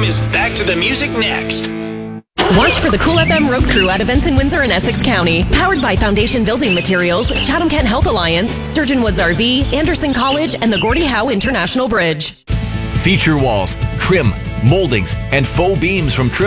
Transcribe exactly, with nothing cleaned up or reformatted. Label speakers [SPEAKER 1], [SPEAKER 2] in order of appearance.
[SPEAKER 1] is back to the music next.
[SPEAKER 2] Watch for the Cool F M Road Crew at events in Windsor and Essex County. Powered by Foundation Building Materials, Chatham-Kent Health Alliance, Sturgeon Woods R V, Anderson College, and the Gordie Howe International Bridge.
[SPEAKER 3] Feature walls, trim, moldings, and faux beams from Trim